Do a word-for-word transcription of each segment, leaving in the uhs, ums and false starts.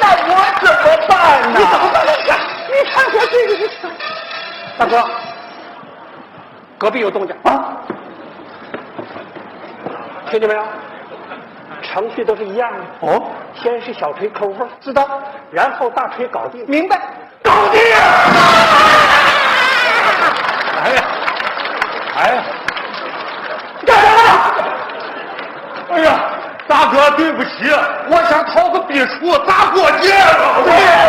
那我怎么办呢？ 你怎么办呢？你看看这个，大哥，隔壁有动静啊！听见没有？程序都是一样的。哦，先是小锤抠缝，知道，然后大锤搞定，明白？搞定！哎呀，哎呀，干什么？哎呀，大哥，对不起，我想讨个笔数砸过界了。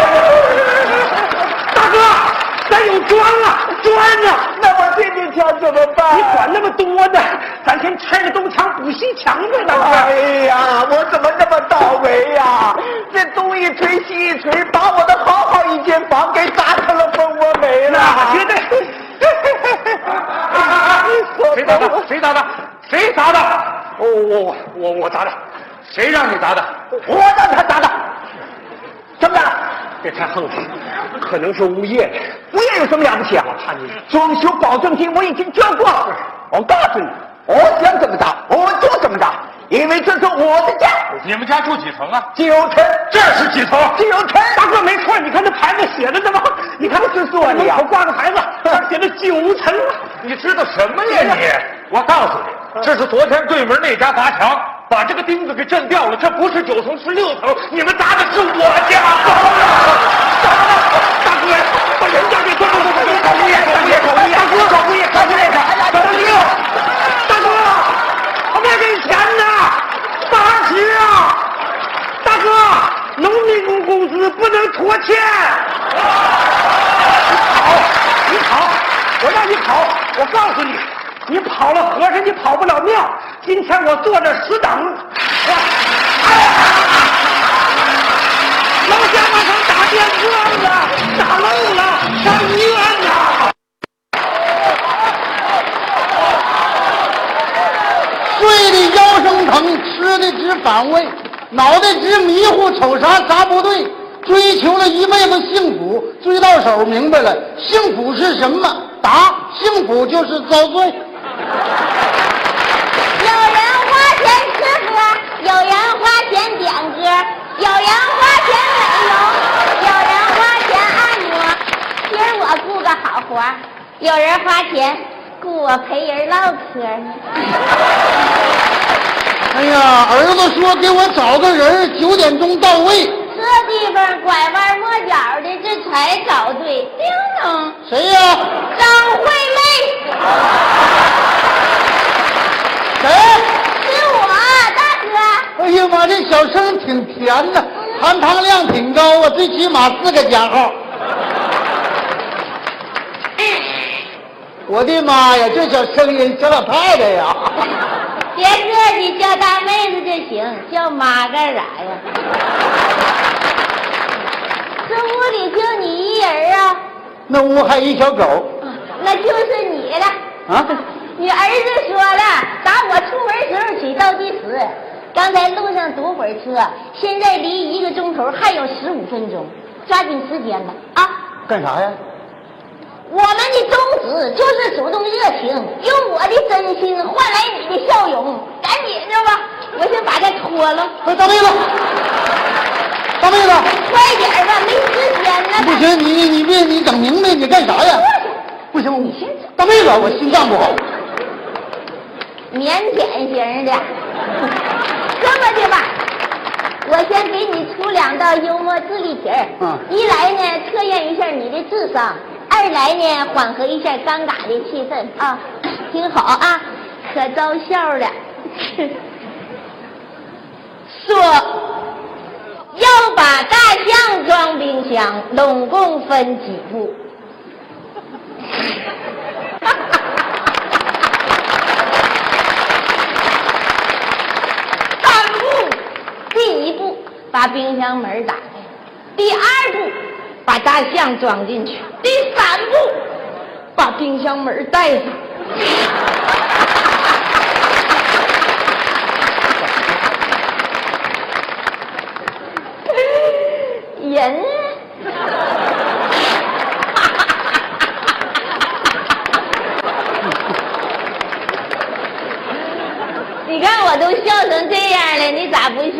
大哥，咱有砖啊，砖啊！ 那我这边墙怎么办？ 你管那么多呢？咱先拆了东墙补西墙呗，大哥。 哎呀，我怎么那么倒霉呀？这东一锤西一锤，把我的好好一间房给砸成了蜂窝煤了。 绝对。谁砸的？谁砸的？谁砸的？我我我我砸的。谁让你砸的？ 我让他砸的。怎么了？ 这太横了，可能是物业的。 物业有什么了不起啊？ 我看你装修保证金我已经交过了。我告诉你，我想怎么着我就怎么着，因为这是我的家。 你们家住几层啊？ 九层。 这是几层？ 九层。 大哥没错，你看这牌子写的怎么？你看是说你啊， 门口挂个牌子，上写的九层。 你知道什么呀你？我告诉你，这是昨天对门那家砸墙，把这个钉子给震掉了。这不是九层，是六层。你们砸的是我家。 大哥，把人家给抓住！搞物业，搞物业，搞物业！大哥，搞物业，搞物业！搞物业！大哥，我没给钱呢，八十啊！大哥，农民工工资不能拖欠。你跑，你跑，我让你跑！我告诉你，你跑了和尚，你跑不了庙。今天我坐这死等。我，哎呀！老乡马上打电话了，打漏了，上医院呐！ 睡的腰生疼，吃的直反胃，脑袋直迷糊，瞅啥啥不对。追求了一辈子幸福，追到手明白了，幸福是什么？答：幸福就是遭罪。 有人花钱吃喝，有人花钱点歌，有人花钱美容，有人花钱按摩，凭我雇个好活，有人花钱雇我陪人唠嗑呢。 哎呀，儿子说给我找个人，九点钟到位。 这地方拐弯抹角的，这才找对。叮咚， 谁呀？ 张惠妹。 谁？ 是我，大哥。 哎呀妈，这小声挺甜呐，含糖量挺高啊，最起码四个加号。我的妈呀，这小声音，小老太太呀！ 别客气，叫大妹子就行，叫妈干啥呀？这屋里就你一人啊？ 那屋还一小狗。 那就是你了。 啊？ 你儿子说了，打我出门时候起倒计时，刚才路上堵会儿车，现在离一个钟头还有十五分钟，抓紧时间吧！啊？ 干啥呀？ 我们的宗旨就是主动热情，用我的真心换来你的笑容。赶紧的吧，我先把它脱了。 快，大妹子，大妹子， 快点吧，没时间了。 不行，你你你别你整明白，你干啥呀？不行，我大妹子，我心脏不好。 腼腆型的，这么的吧，我先给你出两道幽默智力题儿。 嗯， 一来呢，测验一下你的智商。二来呢，缓和一下尴尬的气氛啊，听好啊，可招笑了。说要把大象装冰箱，拢共分几步？三步。第一步，把冰箱门打开；第二步，把大象装进去；第三步，把冰箱门带上。人，你看我都笑成这样了，你咋不